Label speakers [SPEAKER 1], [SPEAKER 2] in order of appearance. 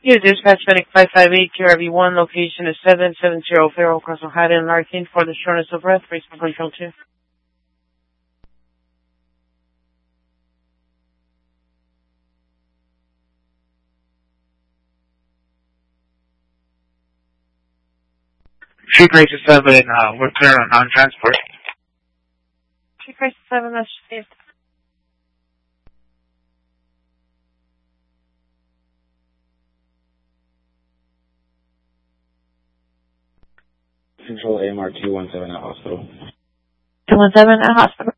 [SPEAKER 1] Yeah, dispatch medic 558, QRV1, location is 770 Farrell Cross Ohio and Larkin for the shortness of breath, race for control 2.
[SPEAKER 2] Street Crisis 7, we're clear on transport.
[SPEAKER 1] Street Crisis 7, that's received.
[SPEAKER 2] Control AMR 217 at hospital.
[SPEAKER 1] 217 at hospital.